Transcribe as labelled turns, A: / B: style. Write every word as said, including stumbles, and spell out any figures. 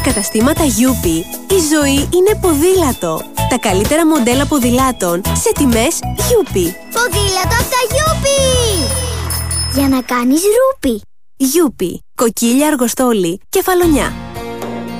A: Καταστήματα Γιούπι. Η ζωή είναι ποδήλατο. Τα καλύτερα μοντέλα ποδηλάτων σε τιμές Γιούπι.
B: Ποδήλατο από τα Γιούπι! Για να κάνεις ρούπι.
A: Γιούπι. Κοκκίλια, Αργοστόλη, Κεφαλονιά.